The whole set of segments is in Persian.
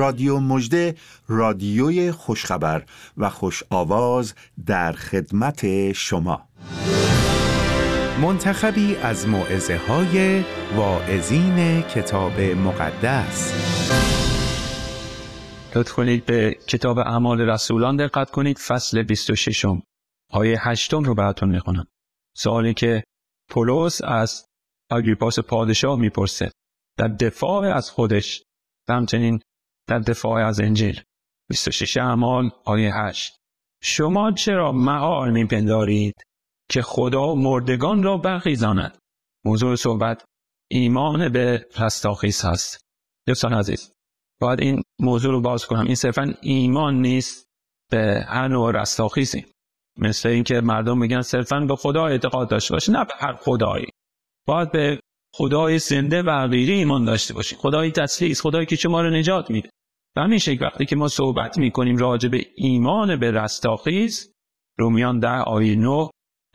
رادیو مژده، رادیوی خوشخبر و خوش آواز در خدمت شما. منتخبی از موعظه‌های واعظین کتاب مقدس. لطف کنید به کتاب اعمال رسولان دقت کنید، فصل 26 آیه 8 رو براتون میخونم. سوالی که پولس از آگریپاس پادشاه میپرسه در دفاع از خودش و همچنین در دفاع از انجیل. 26 اعمال آیه 8: شما چرا محال میپندارید که خدا مردگان را برخیزاند؟ موضوع صحبت ایمان به رستاخیز هست. دوستان عزیز، باید این موضوع رو باز کنم. این صرفا ایمان نیست به هر نوع رستاخیزی، مثل این که مردم میگن صرفا به خدا اعتقاد داشته باشه. نه به هر خدایی، باید به خدای زنده و غیری ایمان داشته باشیم. خدای تسلیس، خدایی که شما رو نجات میده. و همین شکل وقتی که ما صحبت میکنیم راجع به ایمان به رستاخیز، رومیان 10 آیه 9: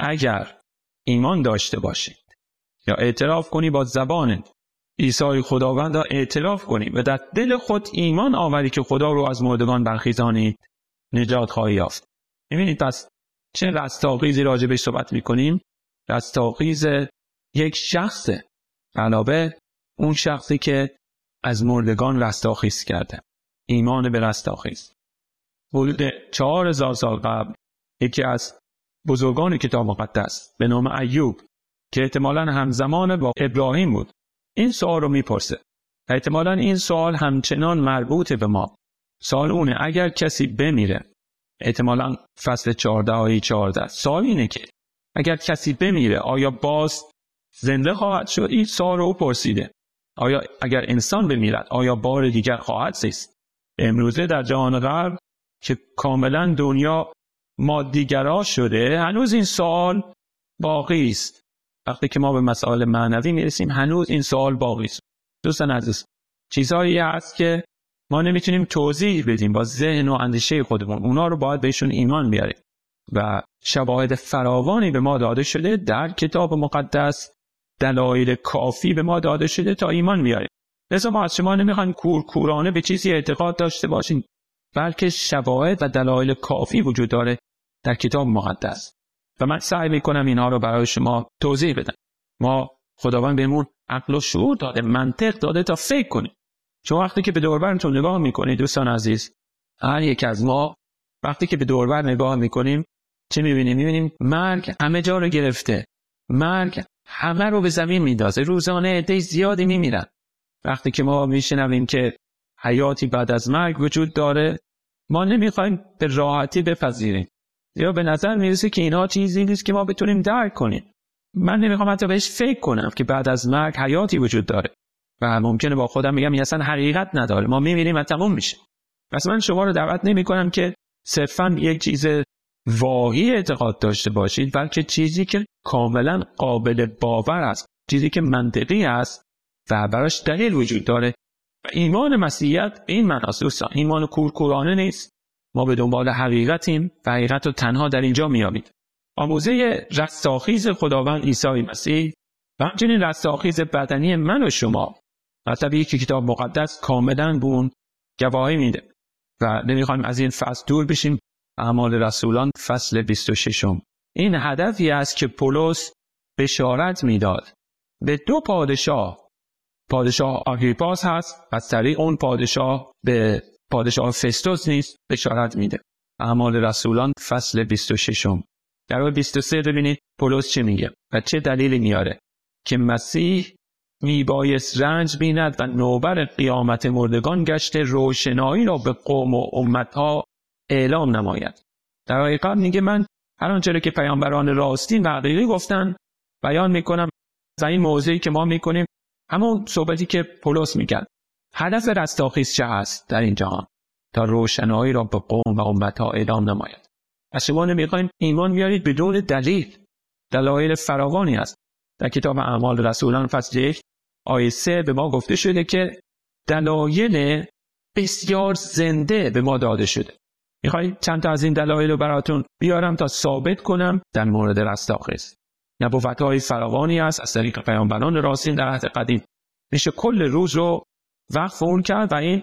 اگر ایمان داشته باشید یا اعتراف کنی با زبانت عیسی خداوند را اعتراف کنی و در دل خود ایمان آوری که خدا رو از مردگان برخیزانید، نجات خواهی یافت. می‌بینید پس چه رستاخیزی راجع بهش صحبت میکنیم؟ رستاخیز یک شخصه، علاوه اون شخصی که از مردگان رستاخیز کرده. ایمان به رستاخیز. حدود 4000 سال قبل یکی از بزرگان کتاب مقدس به نام ایوب که احتمالاً همزمان با ابراهیم بود، این سوال رو میپرسه. احتمالاً این سوال همچنان مربوطه به ما. سوال اونه اگر کسی بمیره، احتمالاً فصل 14 آیه 14، سوال اینه که اگر کسی بمیره آیا باز زنده خواهد شد؟ این سوال رو پرسیده. آیا اگر انسان بمیرد آیا بار دیگر خواهد زیست؟ امروزه در جهان غرب که کاملا دنیا مادیگرا شده، هنوز این سوال باقی است. وقتی که ما به مسائل معنوی میرسیم هنوز این سوال باقی است. دوستان عزیز، چیزهایی هست که ما نمیتونیم توضیح بدیم با ذهن و اندیشه خودمون، اونا رو باید بهشون ایمان بیاریم و شواهد فراوانی به ما داده شده در کتاب مقدس، دلایل کافی به ما داده شده تا ایمان بیاریم. لذا ما از شما نمیخوایم کورکورانه به چیزی اعتقاد داشته باشین، بلکه شواهد و دلایل کافی وجود داره در کتاب مقدس و من سعی میکنم اینها رو برای شما توضیح بدم. ما خداوند بهمون عقل و شعور داده، منطق داده تا فکر کنیم. چون وقتی که به دور و برتون نگاه میکنید دوستان عزیز، هر یک از ما وقتی که به دور و بر نگاه میکنیم چه میبینیم؟ میبینیم مرگ همه جا رو گرفته. مرگ همه رو به زمین میندازه. روزانه عده زیادی میمیرن. وقتی که ما میشنویم که حیاتی بعد از مرگ وجود داره، ما نمیخوایم به راحتی بپذیریم، یا به نظر میرسه که اینا چیزی نیست که ما بتونیم درک کنیم. من نمیخوام حتی بهش فکر کنم که بعد از مرگ حیاتی وجود داره و ممکنه با خودم میگم این اصلا حقیقت نداره، ما میمیریم و تموم میشه. پس من شما رو دعوت نمیکنم که صرفا یک چیز واهی اعتقاد داشته باشید، بلکه چیزی که کاملا قابل باور است، چیزی که منطقی است و براش دلیل وجود داره. و ایمان مسیحیت به این معناست دوستان، ایمان کورکورانه نیست. ما به دنبال حقیقتیم و حقیقت رو تنها در اینجا میابید. آموزه رستاخیز خداوند عیسی مسیح و همچنین رستاخیز بدنی من و شما، مطلبی که کتاب مقدس کاملا به اون گواهی میده و نمیخوایم از این فصل دور بشیم. اعمال رسولان فصل 26. این هدفی است که پولس بشارت میداد به دو پادشاه آگریپاس هست، از طریق اون پادشاه به پادشاه فستوس نیست بشارت میده. اعمال رسولان فصل 26. در آیه 23 ببینید پولس چه میگه و چه دلیلی میاره که مسیح میبایست رنج بیند و نوبر قیامت مردگان گشته روشنایی را به قوم و امتها اعلام نماید. در آیه قبل میگه من هر آنچه را که پیامبران راستین و حقیقی گفتن بیان میکنم و این موضوعی که ما میکنیم همون صحبتی که پولس میکرد. هدف رستاخیز چه هست در این جهان؟ تا روشنایی را به قوم و امتها اعلام نماید. از شما نمیخوایم ایمان بیارید بدون دلیل. دلایل فراوانی است. در کتاب اعمال رسولان فصل 1 آیه 3 به ما گفته شده که دلایل بسیار زنده به ما داده شده. میخواید چند تا از این دلایل رو براتون بیارم تا ثابت کنم در مورد رستاخیز. نبوت‌های فراوانی است از طریق پیامبران راستین در عهد قدیم. میشه کل روز رو وقف اون کرد و این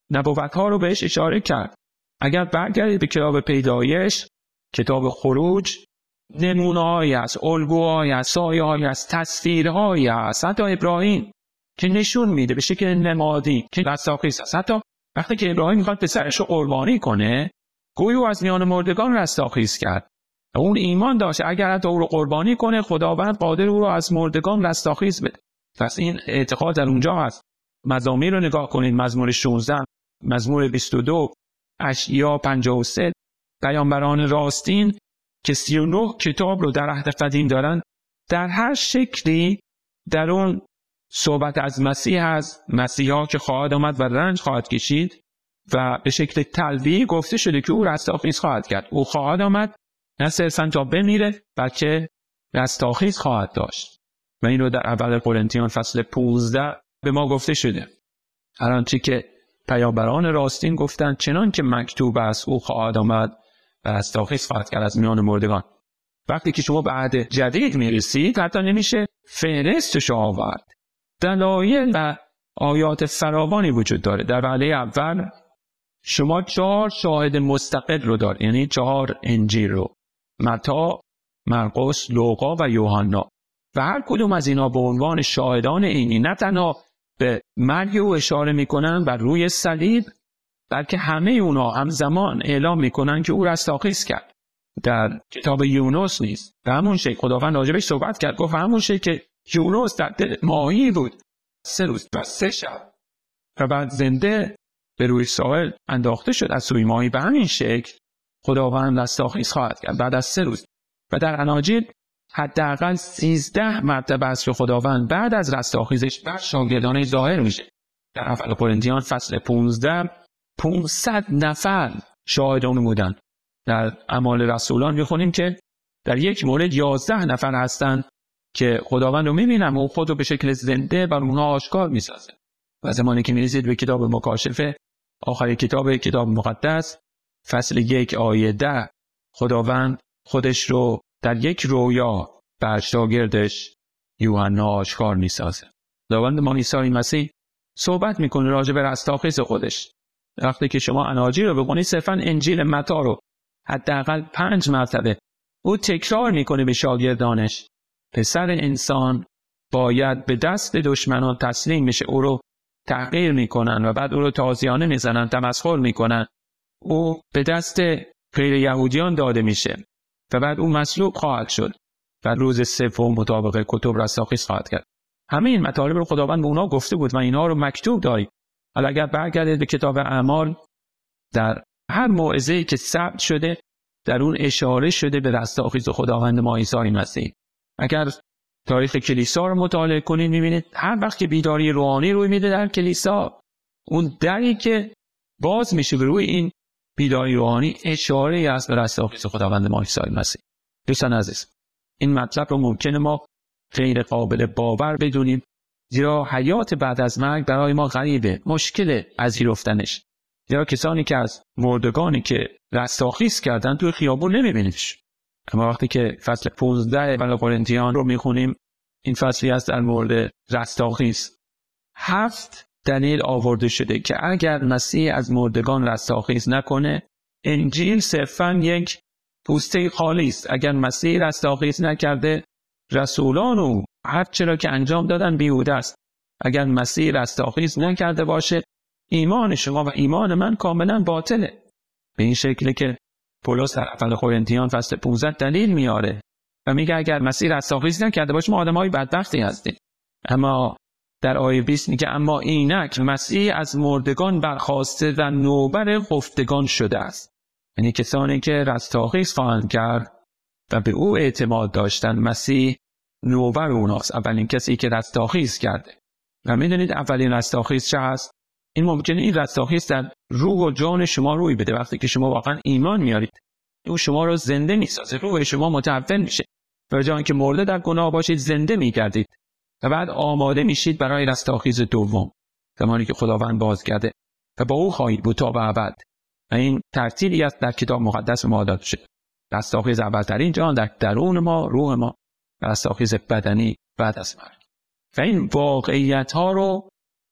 نبوت‌ها رو بهش اشاره کرد. اگر برگردید به کتاب پیدایش، کتاب خروج، نمونه‌هایی است، الگوهایی است، سایه‌هایی است، تصویرهایی است، حتی ابراهیم که نشون میده به شکل نمادی که رستاخیز است. حتی وقتی که ابراهیم میخواد پسرش رو قربانی کنه، گویی او از میان مردگان رستاخیز کرد. اون ایمان داشت اگر حتی او رو قربانی کنه، خداوند قادر او رو از مردگان رستاخیز بده. پس این اعتقاد در اونجا هست. مزامیر رو نگاه کنید، مزمور 16، مزمور 22، اشعیا 53، پیامبران راستین که 39 کتاب رو در عهد قدیم دارن، در هر شکلی در اون صحبت از مسیح هست، مسیحا که خواهد آمد و رنج خواهد کشید و به شکل تلویحی گفته شده که او رستاخیز خواهد کرد. او خواهد آمد نه صرفاً تا بمیره، بلکه رستاخیز خواهد داشت. و این رو در اول قرنتیان فصل 15 به ما گفته شده. هر آنچه که پیامبران راستین گفتند چنان که مکتوب است، او خواهد آمد و رستاخیز خواهد کرد از میان مردگان. وقتی که شما به عهد جدید میرسید، حتی نمیشه فهرستش آورد. دلایل و آیات فراوانی وجود داره. در وهله اول شما 4 شاهد مستقل رو دارید، یعنی 4 انجیل رو، متی، مرقس، لوقا و یوحنا، و هر کدوم از اینا به عنوان شاهدان عینی نه تنها به مرگ او اشاره میکنن بر روی صلیب، بلکه همه اونا همزمان اعلام میکنن که او رستاخیز کرد. در کتاب یونس نیست به همون شکل خداوند راجبش صحبت کرد، گفت همون شکل که یونس در دل ماهی بود 3 روز و 3 شب و بعد زنده به روی ساحل انداخته شد از سوی ماهی، به همین شکل خداوند رستاخیز خواهد کرد بعد از 3 روز. و در اناجیل حداقل 13 مرتبه است که خداوند بعد از رستاخیزش بر شاگردانش ظاهر میشه. در اول قرنتیان فصل 15 500 نفر شاهد اون بودن. در اعمال رسولان میخونیم که در یک مورد 11 نفر هستند که خداوند رو میبینن و خود رو به شکل زنده بر اونها آشکار میسازه. و زمانی که میرسید به کتاب مکاشفه، آخر کتاب مقدس، فصل 1 آیه 10، خداوند خودش رو در یک رویا بر شاگردش یوحنا آشکار میسازه. خداوند ما عیسی مسیح صحبت میکنه راجع به رستاخیز خودش. وقتی که شما اناجیل رو بخونید، صرفاً انجیل متی رو حداقل 5 مرتبه او تکرار میکنه به شاگردانش. پسر انسان باید به دست دشمنان تسلیم میشه، او رو تحقیر میکنن و بعد او رو تازیانه میزنن، تمسخر میکنن. او به دست غیر یهودیان داده میشه و بعد او مصلوب خواهد شد و روز سوم مطابق کتب رستاخیز خواهد کرد. همه این مطالب رو خداوند به اونا گفته بود و اینا رو مکتوب دارید. حالا اگر برگردید به کتاب اعمال، در هر موعظه‌ای که ثبت شده در اون اشاره شده به رستاخیز خداوند ما عیسی مسیح. اگر تاریخ کلیسا رو مطالعه کنید می‌بینید هر وقت که بیداری روحانی روی میده در کلیسا، اون دری که باز میشه به روی این بیداری روحانی اشاره‌ای است به رستاخیز خداوند ما عیسی مسیح. دوستان عزیز، این مطلب رو ممکنه ما غیر قابل باور بدونیم، زیرا حیات بعد از مرگ برای ما غریبه، مشکل پذیرفتنش. زیرا کسانی که از مردگانی که رستاخیز کردن توی خیابون نمی‌بینیدش. اما وقتی که فصل 15 اول قرنتیان رو میخونیم، این فصلی است در مورد رستاخیز. 7 دلیل آورده شده که اگر مسیح از مردگان رستاخیز نکنه، انجیل صرفاً یک پوسته خالی است. اگر مسیح رستاخیز نکرده، رسولان او هر چرا که انجام دادن بیهوده است. اگر مسیح رستاخیز نکرده باشه، ایمان شما و ایمان من کاملا باطله. به این شکلی که پولس در اول قرنتیان فصل 15 دلیل میاره و میگه اگر مسیح رستاخیز نکرده باشه ما آدمای بدبختی هستیم. اما در آیه 20 میگه اما اینک مسیح از مردگان برخاسته و نوبر خفتگان شده است. یعنی کسانی که رستاخیز خواهند کرد و به او اعتماد داشتن، مسیح نوبر اوناست، اولین کسی که رستاخیز کرده. و میدونید اولین رستاخیز چه هست؟ این ممکنه این رستاخیز در روح و جان شما روی بده. وقتی که شما واقعا ایمان میارید، او شما رو زنده میسازه، روح شما متحول میشه و جایی که مرده در گناه باشید زنده میگردید و بعد آماده میشید برای رستاخیز دوم، زمانی که خداوند بازگرده و با او خواهید بود تا به ابد. و این ترتیبی است در کتاب مقدس ما داده شده. رستاخیز اول در این جهان، در درون ما، روح ما، رستاخیز بدنی بعد از مرگ. و این واقعیت ها رو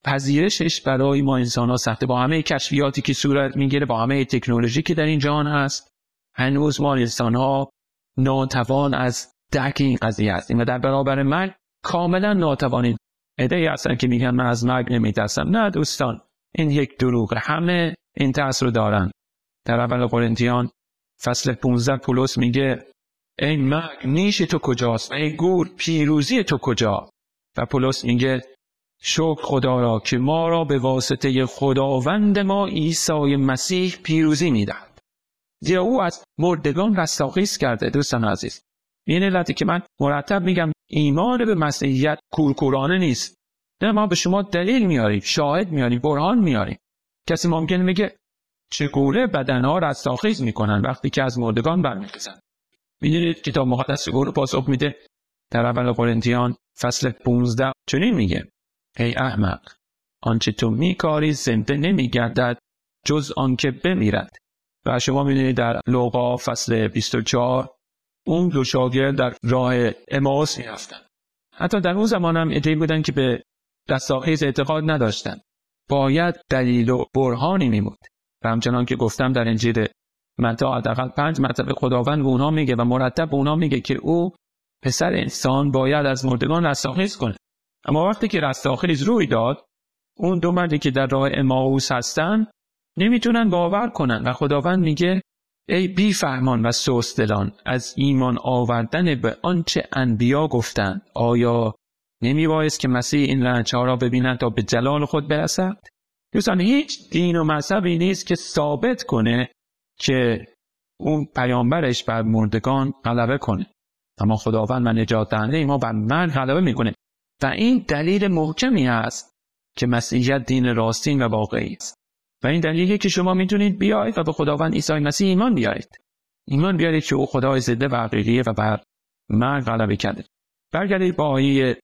پذیرشش برای ما انسان‌ها سخته. با همه کشفیاتی که صورت میگیره، با همه تکنولوژی که در این جهان هست، هنوز ما انسان‌ها ناتوان از درک این قضیه هستیم و در برابر مرگ کاملا ناتوانیم. ایده هستن که میگن من از مرگ نمیترسم. نه دوستان، این یک دروغه. همه این ترس رو دارن. در اول قرنتیان فصل 15 پولس میگه ای مرگ نیش تو کجاست و ای گور پیروزی تو کجا؟ و پولس میگه شکر خدا را که ما را به واسطه خداوند ما عیسی مسیح پیروزی میدهد. زیرا او از مردگان رستاخیز کرده. دوستان عزیز، این علتی که من مرتب میگم ایمان به مسیحیت کورکورانه نیست. نه، ما به شما دلیل میاریم، شاهد میاریم، برهان میاریم. کسی ممکنه میگه چگونه بدنها رستاخیز میکنن وقتی که از مردگان برمیخیزن؟ میدونید کتاب مقدس رو پاسخ میده در اول قرنتیان فصل 15 چنین میگه ای احمق، آنچه تو میکاری زنده نمیگردد جز آنکه بمیرد. و شما میدونید در لوقا فصل 24 اون دو شاگرد در راه امائوس میرفتن. حتی در اون زمان هم عده‌ای بودن که به رستاخیز اعتقاد نداشتن. باید دلیل و برهانی میمود. و همچنان که گفتم در انجیل متی حداقل 5 مرتبه خداوند به اونها میگه و مرتب به اونها میگه که او پسر انسان باید از مردگان رستاخیز کنه. اما وقتی که رستاخیز روی داد، اون دو مردی که در راه امائوس هستن نمیتونن باور کنن و خداوند میگه ای بی فهمان و سست دلان، از ایمان آوردن به آنچه انبیا گفتند آیا نمیبایست که مسیح این رنج‌ها را ببیند تا به جلال خود برسد؟ دوستان، هیچ دین و مذهبی نیست که ثابت کنه که اون پیامبرش بر مردگان غلبه کنه. اما خداوند و نجات دهنده ما بر مرگ غلبه میکنه و این دلیل محکمی است که مسیحیت دین راستین و واقعی است. و این دلیلی که شما میتونید بیایید و به خداوند عیسی مسیح ایمان بیارید. ایمان بیارید که او خدای زنده و حقیقیه و بر مرگ غلبه کرده. برگردید با آیه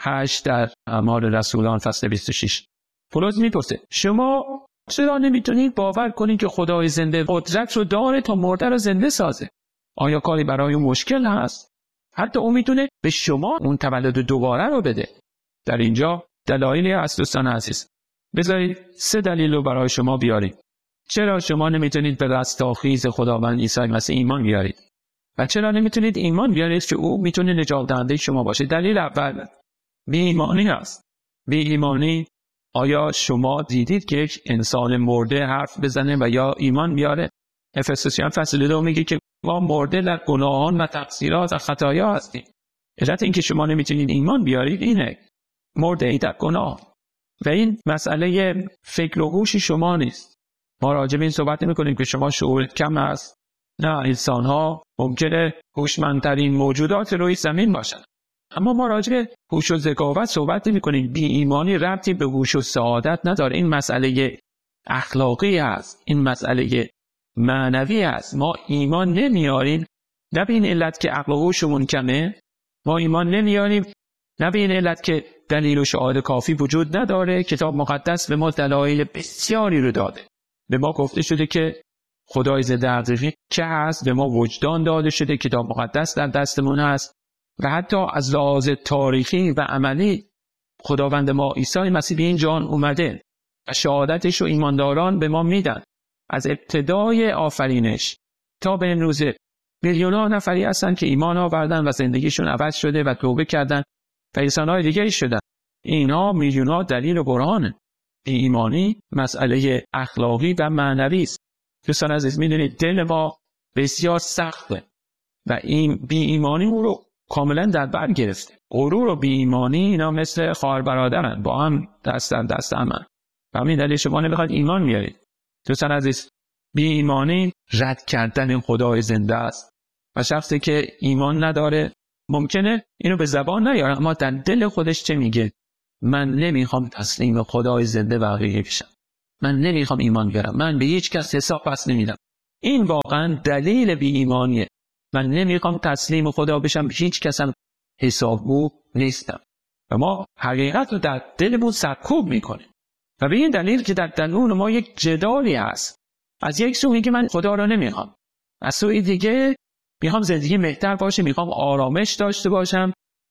8 در اعمال رسولان فصل 26. پولس میپرسه شما چرا نمیتونید باور کنید که خدای زنده قدرت رو داره تا مرده رو زنده سازه؟ آیا کاری برای اون مشکل هست؟ حتی اون میتونه به شما اون تولد دوباره رو بده. در اینجا دلایلی هست دوستان عزیز. بذارید 3 دلیل رو برای شما بیاریم. چرا شما نمیتونید به رستاخیز خداوند عیسی مسیح ایمان بیارید؟ و چرا نمیتونید ایمان بیارید که او میتونه نجات دهنده شما باشه؟ دلیل اول بی ایمانی هست. بی ایمانی. آیا شما دیدید که یک انسان مرده حرف بزنه و یا ایمان بیاره؟ افسوسیان فصل 2 میگه که ما مرده در گناهان و تقصیرات و خطایا هستیم. علت اینکه شما نمیتونید ایمان بیارید اینه، مرده ای در گناه. و این مسئله فکر و هوش شما نیست. ما راجع به این صحبت نمی‌کنیم که شما شعور کم است. نه، انسان‌ها ممکنه هوشمندترین موجودات روی زمین باشند. اما ما راجع به هوش و ذکاوت صحبت نمی‌کنیم. بی ایمانی ربطی به هوش و سعادت نداره. این مسئله اخلاقی است. این مسئله معنوی است. ما ایمان نمیاریم نه به این علت که عقل و هوشمون کمه. ما ایمان نمیاریم نه به این علت که دلیل و شهادت کافی وجود نداره. کتاب مقدس به ما دلایل بسیاری رو داده. به ما گفته شده که خدای زنده حقیقی که هست، به ما وجدان داده شده، کتاب مقدس در دستمون هست و حتی از لحاظ تاریخی و عملی خداوند ما عیسی مسیح به این جهان اومده و شهادتش رو ایمانداران به ما میدن. از ابتدای آفرینش تا به امروزه میلیون‌ها نفری هستن که ایمان آوردن و زندگیشون عوض شده و توبه کردن و انسان‌های دیگری شدن. اینا میلیون‌ها دلیل و برهانه. بی ایمانی مسئله اخلاقی و معنوی است. دوستان عزیز، میدونید دل ما بسیار سخته و این بی ایمانی او رو کاملا در بر گرفته. غرور و بی ایمانی اینا مثل خواهر برادرن، با هم دست در دست همن. و همین دلیل شما نمیخواید ایمان بیارید. دوستان عزیز، بی ایمانی رد کردن خدای زنده است و شخصی که ایمان نداره ممکنه اینو به زبان نیاره اما در دل خودش چه میگه؟ من نمیخوام تسلیم خدای زنده و حقیقی بشم. من نمیخوام ایمان بیارم. من به هیچ کس حساب پس نمیدم. این واقعا دلیل بی ایمانیه. من نمیخوام تسلیم خدا بشم، به هیچ کسم حسابگو نیستم. و ما حقیقت رو در دلمون سرکوب میکنیم. و به این دلیل که در درون ما یک جدالی هست. از یک سو میگه من خدا رو نمیخوام. از سوی دیگه میخوام زندگی بهتر باشه، میخوام آرامش داشته باشم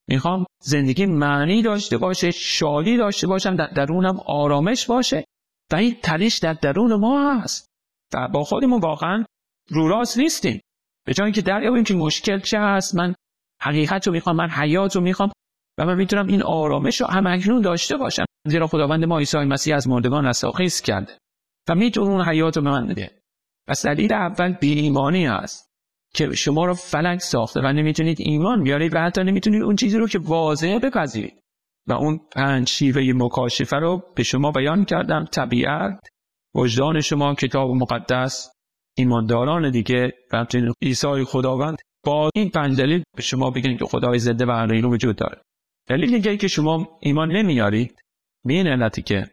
میخوام زندگی معنی داشته باشه، شادی داشته باشم، در درونم آرامش باشه و این تنش در درون ما هست و با خودمون واقعا رو راست نیستیم. به جای اینکه دریابیم که مشکل چه هست، من حقیقت رو میخوام، من حیات رو میخوام و من میتونم این آرامش رو همکنون داشته باشم، زیرا خداوند ما عیسی مسیح از مردگان رستاخیز کرده و میتونه اون حیات رو به من بده. پس دلیل اول بی ایمانی هست که شما رو فلک ساخته و نمیتونید ایمان بیارید و حتی نمیتونید اون چیزی رو که واضحه بپذیرید. و اون 5 شیوه مکاشفه رو به شما بیان کردم: طبیعت، وجدان شما، کتاب مقدس، ایمانداران دیگه و همچنین عیسی خداوند. با این 5 دلیل به شما بگین که خدای زنده و حقیقی وجود داره. دلیل دیگه که شما ایمان نمیارید به این علتی که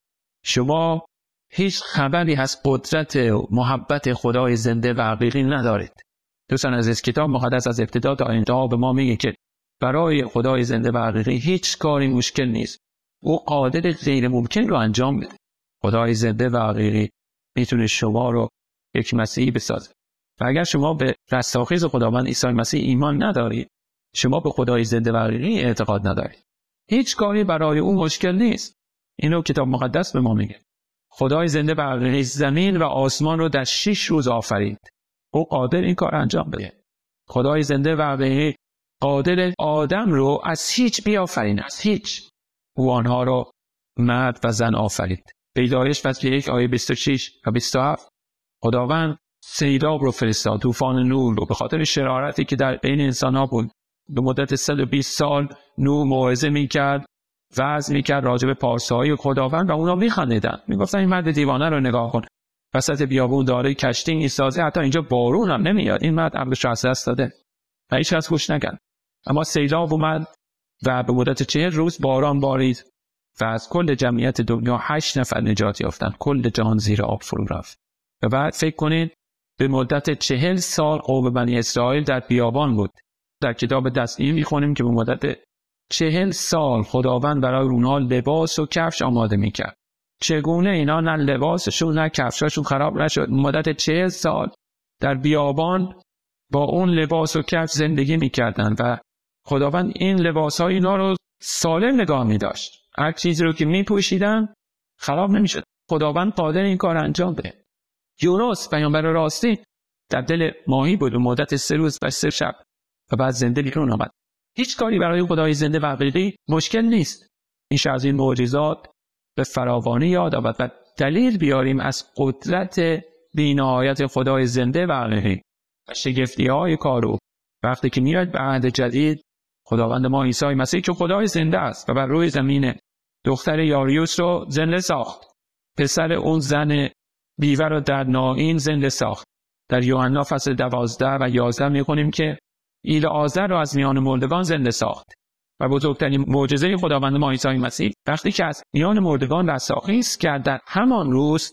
شما هیچ خبری از قدرت و محبت خدای زنده و حقیقی ندارید. دوستان عزیز، کتاب مقدس از ابتدا تا انتها به ما میگه که برای خدای زنده و حقیقی هیچ کاری مشکل نیست. او قادر غیر ممکن رو انجام بده. خدای زنده و حقیقی میتونه شما رو یک مسیحی بسازه. و اگر شما به رستاخیز خداوند عیسی مسیح ایمان ندارید، شما به خدای زنده و حقیقی اعتقاد ندارید. هیچ کاری برای او مشکل نیست. اینو کتاب مقدس به ما میگه. خدای زنده و حقیقی زمین و آسمان رو در 6 روز آفرید. او قادر این کار انجام بده. خدای زنده و حقیقی قادر آدم رو از هیچ بیافرینه، از هیچ. او آنها رو مرد و زن آفرید. پیدایش فصل 1 آیه 26 و 27. خداوند سیلاب رو فرستاد، طوفان نوح رو، به خاطر شرارتی که در بین انسان‌ها بود. به مدت 120 سال نوح موعظه می‌کرد، وعظ می‌کرد راجع به پارسایی خداوند و اونا می‌خندیدن. میگفتن این مرد دیوانه رو نگاه کن. وسط بیابون داره کشتی می‌سازه، حتی اینجا بارون هم نمیاد. این مرد عقلش از دست داده. و هیچ کس گوش نکرد. اما سیلاب اومد و به مدت 40 روز باران بارید و از کل جمعیت دنیا 8 نفر نجات یافتند. کل جهان زیر آب فرو رفت. و بعد فکر کنید به مدت 40 سال قوم بنی اسرائیل در بیابان بود. در کتاب دستگیر می‌خونیم که به مدت 40 سال خداوند برای اونها لباس و کفش آماده می‌کرد. چگونه اینا نه لباسشون نه کفشاشون خراب نشد؟ مدت 40 سال در بیابان با اون لباس و کفش زندگی می‌کردند و خداوند این لباس‌های اینا رو سالم نگاه می‌داشت. هر چیزی رو که می‌پوشیدن خراب نمی‌شد. خداوند قادر این کار انجام بده. یونس پیامبر راستی در دل ماهی بود و مدت 3 روز و 3 شب و بعد زنده بیرون آمد. هیچ کاری برای خدای زنده و حقیقی مشکل نیست. این از این معجزات به فراوانی یاد آورد و دلیل بیاریم از قدرت بی‌نهایت خدای زنده و حقیقی و شگفتی‌های کارو. وقتی که میاد به عهد جدید، خداوند ما عیسی مسیح که خدای زنده است و بر روی زمین دختر یاریوس رو زنده ساخت. پسر اون زن بیوه رو در نائین زنده ساخت. در یوحنا فصل 12 و 11 می‌خونیم که ایلعازر رو از میان مردگان زنده ساخت. و بزرگترین معجزه خداوند ما عیسی مسیح وقتی که از میان مردگان رستاخیز کرد، در همان روز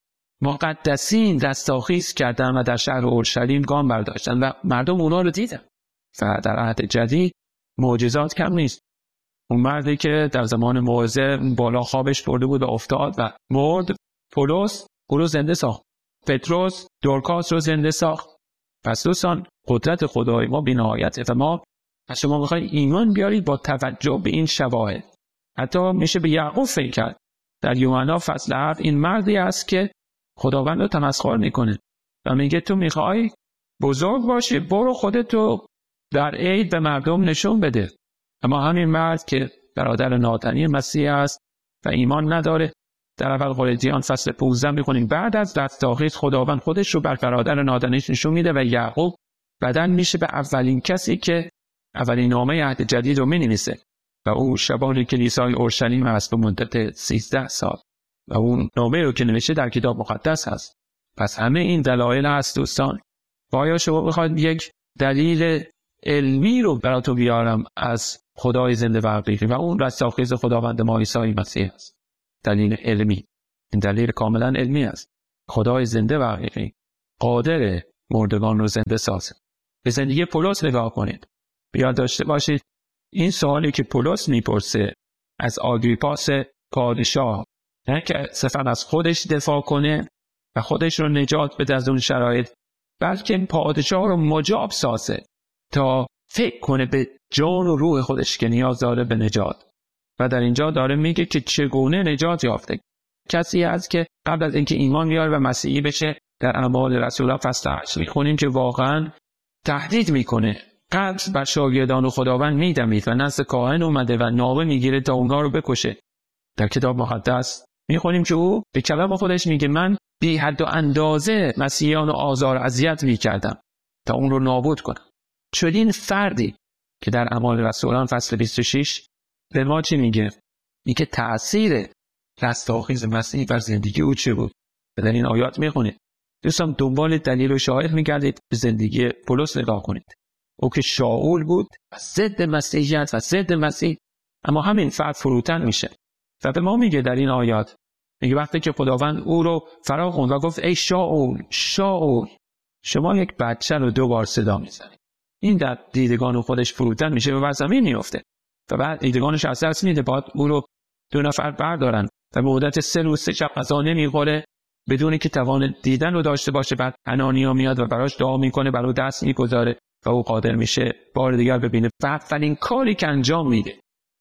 مقدسین رستاخیز کردند و در شهر اورشلیم گام برداشتند و مردم اونا رو دیدن. و در عهد جدید معجزات کم نیست. اون مردی که در زمان موعظه بالا خوابش برده بود و افتاد و مرد، پولس او رو زنده ساخت. پتروس دورکاس رو زنده ساخت. پس دوستان، قدرت خدای ما بی‌نهایته و ما از شما می‌خوایم ایمان بیارید با توجه به این شواهد. حتی میشه به یعقوب فکر کرد. در یوحنا فصل 7 این مردی است که خداوند رو تمسخر میکنه و میگه تو میخوای بزرگ باشی، برو خودتو در عید به مردم نشون بده. اما همین مرد که برادر ناتنی مسیح است و ایمان نداره، در اول قرنتیان فصل 15 میخونیم بعد از رستاخیز خداوند خودش رو بر برادر نادانیش نشون میده و یعقوب بعداً میشه به اولین کسی که اولین نامه عهد جدید رو مینویسه و او شبان کلیسای اورشلیم است به مدت 13 سال و اون نامه رو که نوشته در کتاب مقدس هست. پس همه این دلایل هست دوستان. آیا شما بخواید یک دلیل علمی رو براتون بیارم از خدای زنده و حقیقی و اون رستاخیز خداوند ما عیسی مسیح است؟ دلیل علمی. این دلیل کاملا علمی است. خدای زنده و حقیقی قادر مردگان رو زنده سازه. به زندگی پولس نگاه کنید. بیاد داشته باشید این سوالی که پولس میپرسه از آگریپاس پادشاه، نه که صرفا از خودش دفاع کنه و خودش رو نجات بده از اون شرایط، بلکه پادشاه رو مجاب سازه تا فکر کنه به جان و روح خودش که نیاز داره به نجات. و در اینجا داره میگه که چگونه نجات یافته. کسی هست که قبل از اینکه ایمان بیاره و مسیحی بشه، در اعمال رسولان فصل 8 میخونیم که واقعا تهدید میکنه، قتل بر شاگردان خداوند میدمید و نزد کاهن اومده و نامه میگیره تا اونها رو بکشه. در کتاب مقدس میخونیم که او به کلام خودش میگه من بی حد و اندازه مسیحیان رو آزار و اذیت میکردم تا اون رو نابود کنم. چنین فردی که در اعمال رسولان فصل 26 به ما چی میگه؟ میگه تأثیر رستاخیز مسیح بر زندگی او چه بود؟ و در این آیات میخونید. دوستان دنبال دلیل و شاهد میگردید، به زندگی پولس نگاه کنید. او که شاول بود و ضد مسیحیت و ضد مسیح، اما همین فرد فروتن میشه و به ما میگه در این آیات، میگه وقتی که خداوند او رو فرا خوند و گفت ای شاول شاول، شما یک بچه رو 2 بار صدا میزنید. این در دیدگان خودش فروتن میشه و بر زمین میفته و بعد دیدگانش از دست میده. باید او رو 2 نفر بردارن و به مدت 3 روز 3 شب غذا نمیخوره بدون که توان دیدن رو داشته باشه. بعد حنانیا میاد و براش دعا میکنه، برای دست میگذاره و او قادر میشه بار دیگر ببینه. و اولین کاری که انجام میده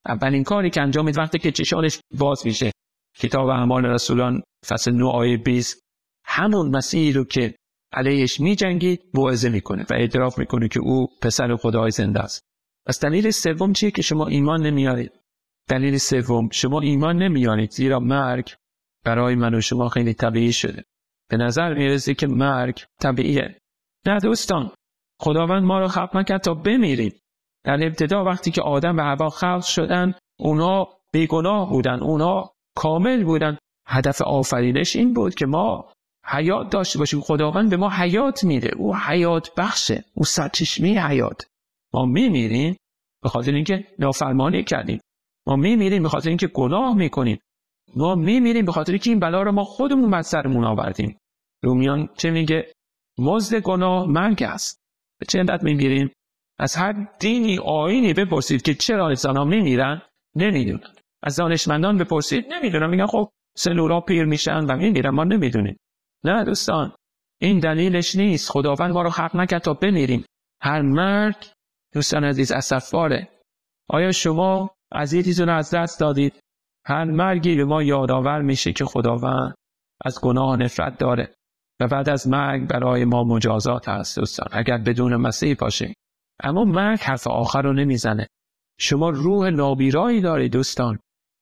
وقتی که چشانش باز میشه، کتاب اعمال رسولان فصل 9 آیه 20، همون مسیحی رو که علیهش میجنگید موعظه میکنه و اعتراف میکنه که او پسر خدای زنده است. پس دلیل سوم چیه که شما ایمان نمیارید؟ دلیل سوم، شما ایمان نمیارید زیرا مرگ برای من و شما خیلی طبیعی شده. به نظر میرسه که مرگ طبیعیه. نه دوستان، خداوند ما رو خلق نکرد تا بمیریم. در ابتدا وقتی که آدم و حوا خلق شدن، اونا بیگناه بودن، اونا کامل بودن. هدف آفرینش این بود که ما حیات داشته باشیم. خداوند به ما حیات میده، او حیات بخشه، او سرچشمه حیات. ما میمیریم به خاطر اینکه نافرمانی کردیم. ما میمیریم به خاطر اینکه گناه میکنیم. ما میمیریم به خاطر اینکه این بلا رو ما خودمون بر سرمون آوردیم. رومیان چه میگه؟ مزد گناه مرگ است. به چه علت میمیریم؟ از هر دینی آیینی بپرسید که چرا انسان‌ها میمیرن، نمیدونن. از دانشمندان بپرسید، نمیدونن. میگن خب سلول‌ها پیر میشن و میمیرن، ما نمیدونیم. نه دوستان، این دلیلش نیست. خداوند ما رو خلق نکرد تا بمیریم. هر مرگ دوستان عزیز اسفباره. آیا شما عزیزتون رو از دست دادید؟ هر مرگی به ما یادآور میشه که خداوند از گناه نفرت داره و بعد از مرگ برای ما مجازات هست دوستان، اگر بدون مسیح باشه. اما مرگ حرف آخر رو نمیزنه. شما روح نابیرایی دارید دوستان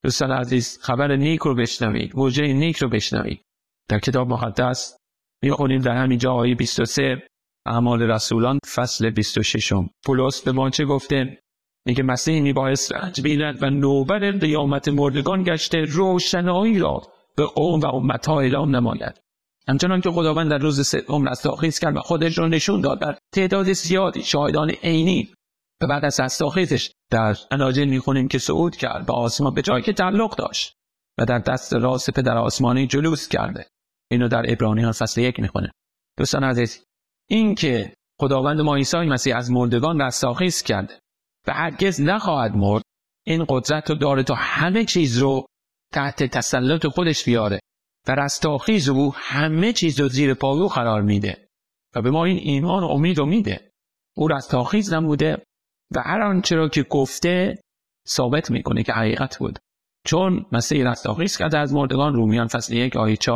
عزیز. خبر نیک رو بشنوید، موجه نیک رو بشنوید. در کتاب مقدس میخونیم در همین جا آیه 23 اعمال رسولان فصل 26 پولس به ما چه گفته؟ میگه مسیح میبایست رنج بیند و نوبر قیامت مردگان گشته روشنایی را به قوم و امتها اعلام نماید. همچنان که خداوند در روز سوم رستاخیز کرد و خودش را نشون داد بر تعداد زیادی شاهدان عینی و بعد از رستاخیزش در اناجیل میخونیم که صعود کرد به آسمان به جایی که تعلق داشت و در دست راست پدر آسمانی جلوس کرده. اینو در عبرانیان فصل 1 میخونه. دوستان عزیز، این که خداوند ما عیسی مسیح از مردگان رستاخیز کرده و هرگز نخواهد مرد، این قدرت رو داره تا همه چیز رو تحت تسلط خودش بیاره و رستاخیز او همه چیز رو زیر پای او قرار میده و به ما این ایمان و امید رو میده. او رستاخیز نموده و هر آنچه را که گفته ثابت میکنه که حقیقت بود. چون مسیح رستاخیز کرده از مردگان، رومیان فصل 1 آیه 4،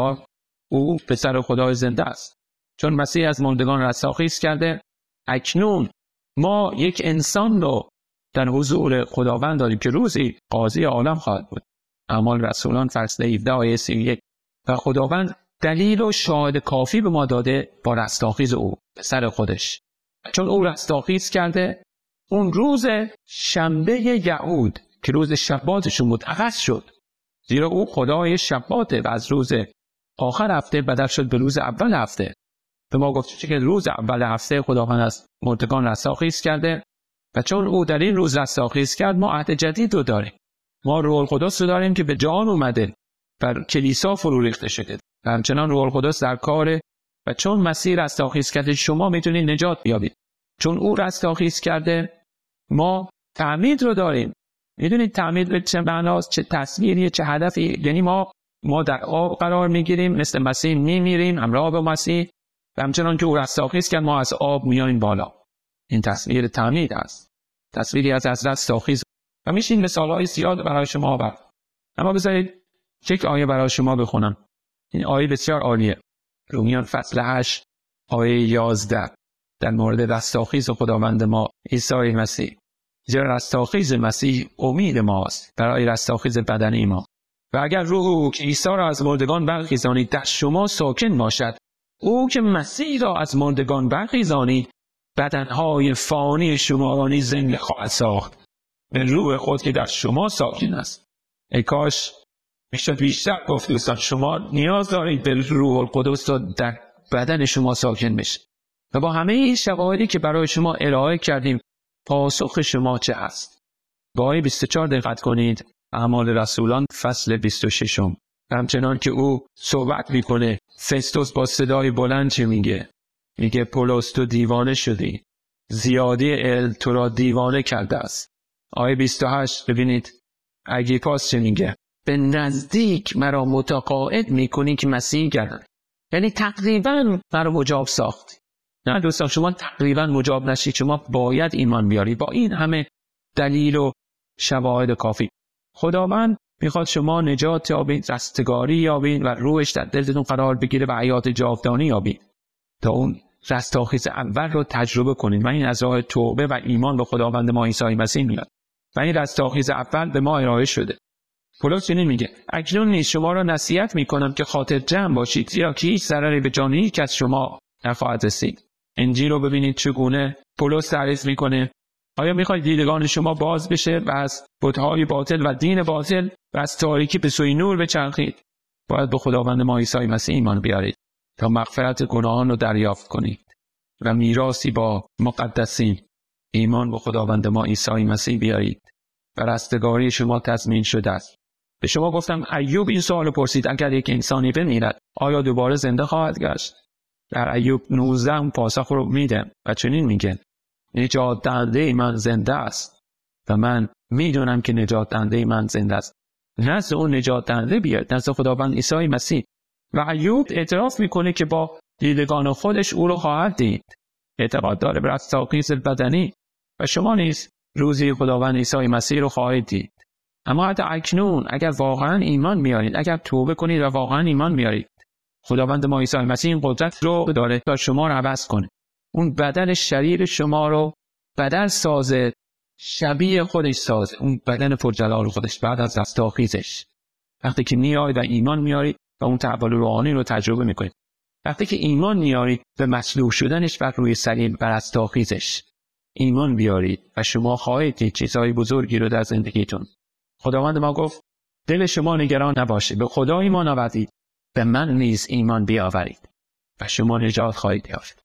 او پسر خدای زنده است. چون مسیح از مردگان رستاخیز کرده، اکنون ما یک انسان رو در حضور خداوند داریم که روزی قاضی عالم خواهد بود. اعمال رسولان فصل 17 آیه 31. و خداوند دلیل و شاهد کافی به ما داده با رستاخیز او پسر خودش. چون او رستاخیز کرده، اون روز شنبه یهود که روز شباتشون بود عوض شد، زیرا او خدای شباته و از روز آخر هفته بدل شد به روز اول هفته. به ما گفته که روز اول هفته خداوند از مردگان رستاخیز کرده و چون او در این روز رستاخیز کرد، ما عهد جدید رو داریم. ما روح القدس رو داریم که به جان اومده بر کلیسا فرو ریخته شده و همچنان روح القدس در کاره و چون مسیح رستاخیز کرده شما میتونید نجات بیابید. چون او رستاخیز کرده ما تعمید رو داریم. میدونید تعمید به چه معناست، چه تصویریه، چه هدفی؟ یعنی ما در آب قرار میگیریم، مثل مسیح میمیریم همراه با مسیح و همچنان که او رستاخیز کرد ما از آب میاییم بالا. این تصویر تعمید است، تصویری از رستاخیز و میشه این مثال‌های زیاد برای شما آورد. اما بذارید یک آیه برای شما بخونم. این آیه بسیار عالیه. رومیان فصل 8 آیه 11 در مورد رستاخیز خداوند ما عیسی مسیح. زیرا رستاخیز مسیح امید ماست برای رستاخیز بدنی ما. و اگر روح که عیسی را از مردگان برخیزانید در شما ساکن باشد، او که مسیح را از مردگان برخیزانید بدنهای فانی شما را نیز زنده خواهد ساخت به روح خود که در شما ساکن است. ای کاش میشد بیشتر گفت دوستان، شما نیاز دارید به روح القدس تا در بدن شما ساکن بشه. و با همه این شواهدی که برای شما ارائه کردیم، پاسخ شما چه هست؟ با آیه 24 دقت کنید. اعمال رسولان فصل 26. همچنان که او صحبت میکنه، فستوس با صدای بلند چه میگه؟ میگه پولس تو دیوانه شدی، زیادی علم تو را دیوانه کرده است. آیه 28 ببینید اگریپاس چه میگه؟ به نزدیک مرا متقاعد میکنی که مسیح گردن. یعنی تقریبا مرا مجاب ساخت. نه دوستان، شما تقریبا مجاب نشید، شما باید ایمان بیاری. با این همه دلیل و شواهد کافی خداوند میخواد شما نجات یابید، رستگاری یابید و روحش در دلتون قرار بگیره و حیات جاودانی یابید تا اون رستاخیز اول رو تجربه کنید. و این از راه توبه و ایمان به خداوند ما عیسی مسیح میاد و این رستاخیز اول به ما ارائه شده. پولس چنین میگه اکنون نیز شما را نصیحت میکنم که خاطر جمع باشید، زیرا که هیچ ضرری به جان هیچ کس شما نخواهد رسید. انجیل رو ببینید چگونه پولس تعریف میکنه. آیا میخواید دیدگان شما باز بشه و از بت‌های باطل و دین باطل و از تاریکی به سوی نور بچرخید؟ باید به خداوند ما عیسی مسیح ایمان بیارید تا مغفرت گناهان رو دریافت کنید و میراثی با مقدسین. ایمان به خداوند ما عیسی مسیح بیارید و رستگاری شما تضمین شده است. به شما گفتم ایوب این سوال پرسید اگر یک انسانی بمیرد آیا دوباره زنده خواهد گشت؟ در ایوب 19 پاسخ رو میده و چنین میگه نجات دهنده من زنده است و من میدونم که نجات دهنده من زنده است. نزد اون نجات دهنده بیاد، نزد خداوند عیسی مسیح. و ایوب اعتراف میکنه که با دیدگان خودش او رو خواهد دید. اعتقاد داره به رستاخیز بدنی و شما نیز روزی خداوند عیسی مسیح رو خواهید دید. اما حتی اکنون اگر واقعا ایمان میارید، اگر توبه کنید و واقعا ایمان میارید، خداوند ما عیسی مسیح این قدرت رو داره تا شما رو عوض کنه. اون بدن شریر شما رو بدل سازه، شبیه خودش سازه، اون بدن پرجلال خودش بعد از رستاخیزش. وقتی که میایید و ایمان میارید و اون تحول روحانی رو تجربه میکنید، وقتی که ایمان میارید به مصلوب شدنش و روی صلیب و رستاخیزش ایمان بیارید و شما خواهید دید چیزهای بزرگی رو در زندگیتون. خداوند ما گفت دل شما نگران نباشه، به خدا ایمان آورید، به من نیز ایمان بیاورید و شما نجات خواهید یافت.